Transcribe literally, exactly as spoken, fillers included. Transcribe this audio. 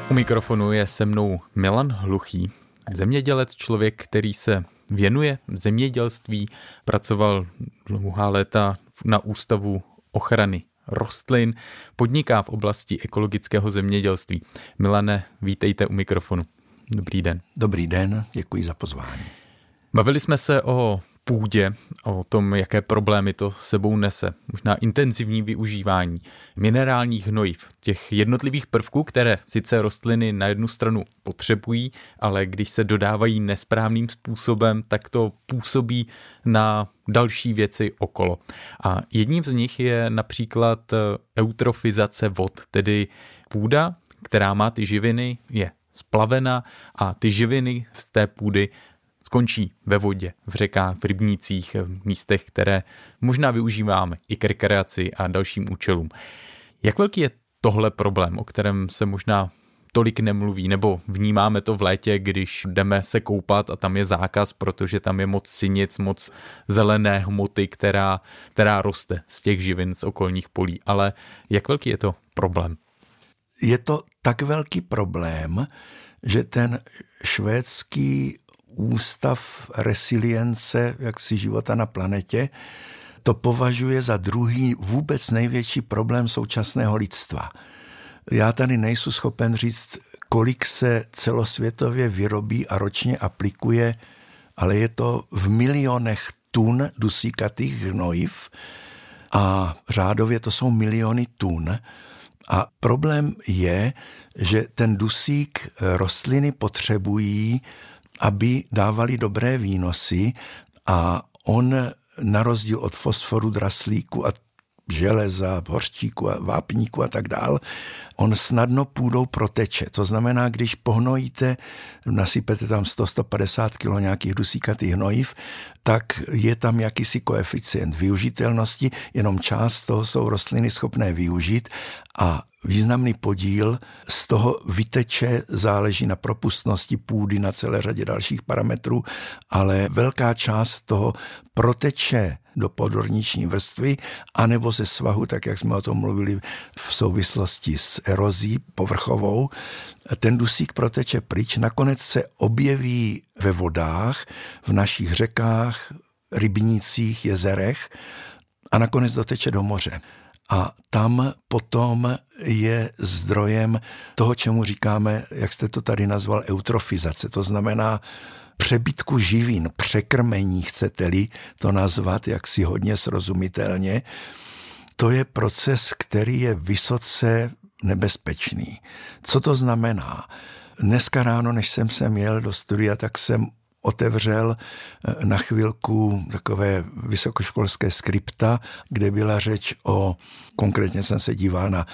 U mikrofonu je se mnou Milan Hluchý, zemědělec, člověk, který se věnuje zemědělství, pracoval dlouhá léta na Ústavu ochrany rostlin, podniká v oblasti ekologického zemědělství. Milane, vítejte u mikrofonu. Dobrý den. Dobrý den, děkuji za pozvání. Bavili jsme se o půdě, o tom, jaké problémy to sebou nese. Možná intenzivní využívání minerálních hnojiv, těch jednotlivých prvků, které sice rostliny na jednu stranu potřebují, ale když se dodávají nesprávným způsobem, tak to působí na další věci okolo. A jedním z nich je například eutrofizace vod, tedy půda, která má ty živiny, je splavena a ty živiny z té půdy skončí ve vodě, v řekách, v rybnících, v místech, které možná využíváme i k rekreaci a dalším účelům. Jak velký je tohle problém, o kterém se možná tolik nemluví, nebo vnímáme to v létě, když jdeme se koupat a tam je zákaz, protože tam je moc sinic, moc zelené hmoty, která, která roste z těch živin z okolních polí. Ale jak velký je to problém? Je to tak velký problém, že ten švédský Ústav resilience jaksi života na planetě to považuje za druhý vůbec největší problém současného lidstva. Já tady nejsem schopen říct, kolik se celosvětově vyrobí a ročně aplikuje, ale je to v milionech tun dusíkatých hnojiv a řádově to jsou miliony tun. A problém je, že ten dusík rostliny potřebují, aby dávali dobré výnosy, a on na rozdíl od fosforu, draslíku a železa, hořčíku a vápníku a tak dál, on snadno půdou proteče. To znamená, když pohnojíte, nasypete tam sto až sto padesát kilo nějakých dusíkatých hnojiv, tak je tam jakýsi koeficient využitelnosti, jenom část toho jsou rostliny schopné využít a významný podíl z toho vyteče, záleží na propustnosti půdy, na celé řadě dalších parametrů, ale velká část toho proteče do podorniční vrstvy anebo ze svahu, tak jak jsme o tom mluvili v souvislosti s erozí povrchovou. Ten dusík proteče pryč, nakonec se objeví ve vodách, v našich řekách, rybnících, jezerech a nakonec doteče do moře. A tam potom je zdrojem toho, čemu říkáme, jak jste to tady nazval, eutrofizace. To znamená přebytku živin, překrmení, chcete-li to nazvat jaksi hodně srozumitelně. To je proces, který je vysoce nebezpečný. Co to znamená? Dneska ráno, než jsem sem jel do studia, tak jsem otevřel na chvilku takové vysokoškolské skripta, kde byla řeč o, konkrétně jsem se díval na